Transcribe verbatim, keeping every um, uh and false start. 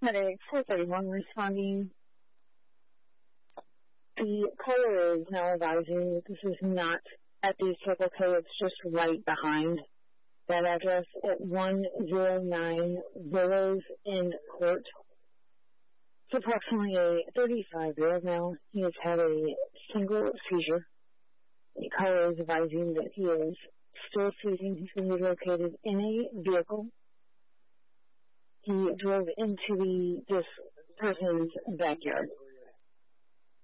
Medic four thirty-one responding. The caller is now advising that this is not at the Circle K, it's just right behind that address at one oh nine Willows End Court. It's approximately a thirty-five-year-old male. He has had a single seizure. The caller is advising that he is still seizing. He's going to be located in a vehicle. He drove into the this person's backyard.